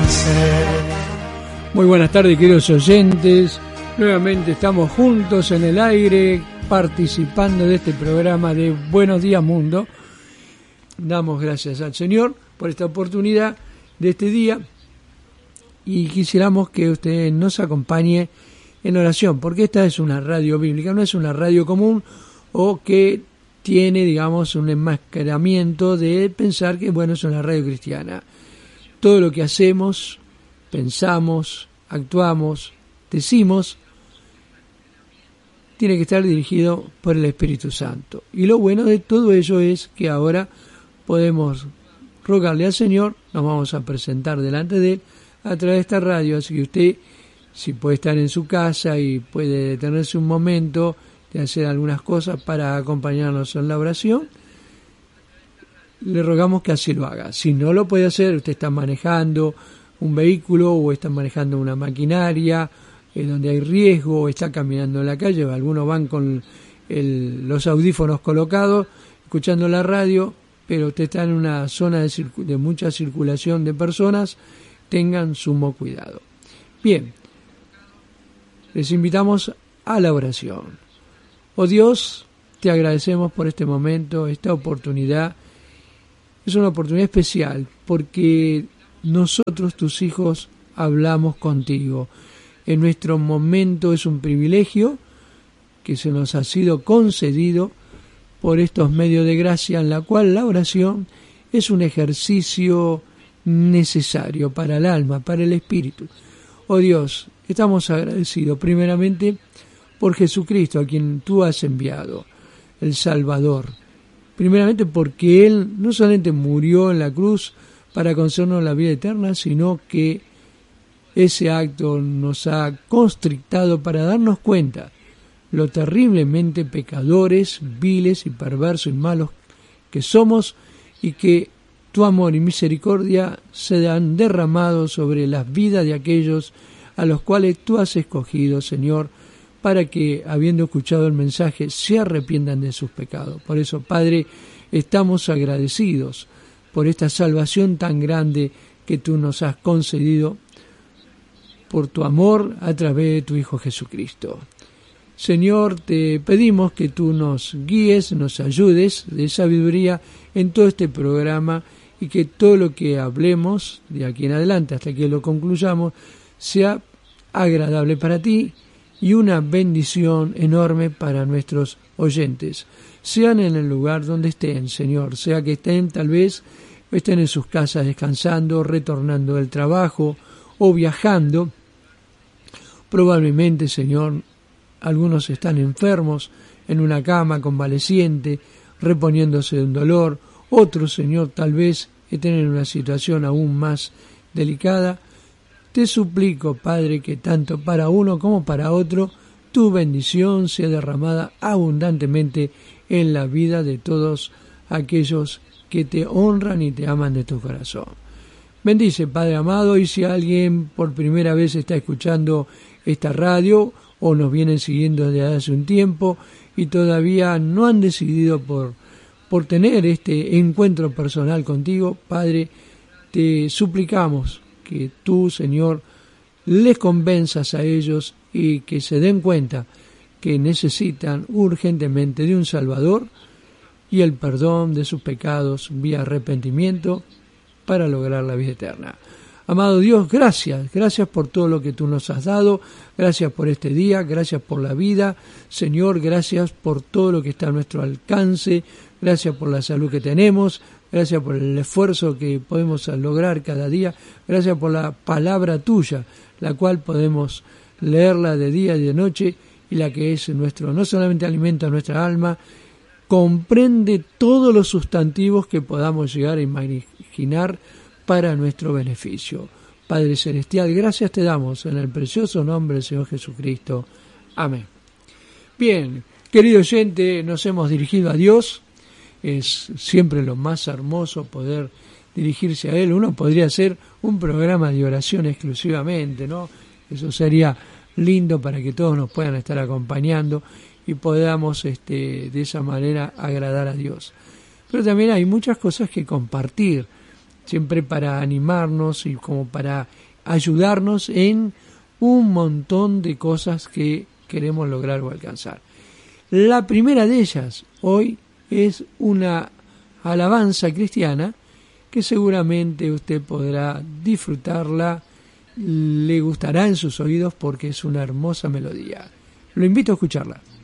Muy buenas tardes, queridos oyentes. Nuevamente estamos juntos en el aire participando de este programa de Buenos Días Mundo. Damos gracias al Señor por esta oportunidad de este día y quisiéramos que usted nos acompañe en oración, porque esta es una radio bíblica, no es una radio común o que tiene, digamos, un enmascaramiento de pensar que, bueno, es una radio cristiana. Todo lo que hacemos, pensamos, actuamos, decimos, tiene que estar dirigido por el Espíritu Santo. Y lo bueno de todo ello es que ahora podemos rogarle al Señor, nos vamos a presentar delante de Él a través de esta radio, así que usted, si puede estar en su casa y puede detenerse un momento de hacer algunas cosas para acompañarnos en la oración, le rogamos que así lo haga. Si no lo puede hacer, usted está manejando un vehículo o está manejando una maquinaria donde hay riesgo, o está caminando en la calle, algunos van con los audífonos colocados, escuchando la radio, pero usted está en una zona de mucha circulación de personas, tengan sumo cuidado. Bien, les invitamos a la oración. Oh Dios, te agradecemos por este momento, esta oportunidad. Es una oportunidad especial porque nosotros, tus hijos, hablamos contigo. En nuestro momento es un privilegio que se nos ha sido concedido por estos medios de gracia, en la cual la oración es un ejercicio necesario para el alma, para el espíritu. Oh Dios, estamos agradecidos primeramente por Jesucristo, a quien tú has enviado, el Salvador. Primeramente porque Él no solamente murió en la cruz para concedernos la vida eterna, sino que ese acto nos ha constrictado para darnos cuenta lo terriblemente pecadores, viles y perversos y malos que somos, y que tu amor y misericordia se han derramado sobre las vidas de aquellos a los cuales tú has escogido, Señor, para que, habiendo escuchado el mensaje, se arrepientan de sus pecados. Por eso, Padre, estamos agradecidos por esta salvación tan grande que tú nos has concedido por tu amor a través de tu Hijo Jesucristo. Señor, te pedimos que tú nos guíes, nos ayudes de sabiduría en todo este programa y que todo lo que hablemos de aquí en adelante hasta que lo concluyamos sea agradable para ti y una bendición enorme para nuestros oyentes, sean en el lugar donde estén, Señor, sea que estén tal vez estén en sus casas descansando, retornando del trabajo o viajando. Probablemente, Señor, algunos están enfermos en una cama convaleciente, reponiéndose de un dolor, otros, Señor, tal vez estén en una situación aún más delicada. Te suplico, Padre, que tanto para uno como para otro, tu bendición sea derramada abundantemente en la vida de todos aquellos que te honran y te aman de tu corazón. Bendice, Padre amado, y si alguien por primera vez está escuchando esta radio o nos vienen siguiendo desde hace un tiempo y todavía no han decidido por tener este encuentro personal contigo, Padre, te suplicamos que tú, Señor, les convenzas a ellos y que se den cuenta que necesitan urgentemente de un Salvador y el perdón de sus pecados vía arrepentimiento para lograr la vida eterna. Amado Dios, gracias por todo lo que tú nos has dado, gracias por este día, gracias por la vida, Señor, gracias por todo lo que está a nuestro alcance, gracias por la salud que tenemos, gracias por el esfuerzo que podemos lograr cada día, gracias por la palabra tuya, la cual podemos leerla de día y de noche, y la que es nuestro, no solamente alimenta nuestra alma, comprende todos los sustantivos que podamos llegar a imaginar para nuestro beneficio. Padre Celestial, gracias te damos en el precioso nombre del Señor Jesucristo. Amén. Bien, querido oyente, nos hemos dirigido a Dios. Es siempre lo más hermoso poder dirigirse a Él. Uno podría hacer un programa de oración exclusivamente, ¿no? Eso sería lindo para que todos nos puedan estar acompañando y podamos de esa manera agradar a Dios. Pero también hay muchas cosas que compartir. siempre para animarnos y como para ayudarnos en un montón de cosas que queremos lograr o alcanzar. La primera de ellas hoy es una alabanza cristiana que seguramente usted podrá disfrutarla, le gustará en sus oídos porque es una hermosa melodía. Lo invito a escucharla.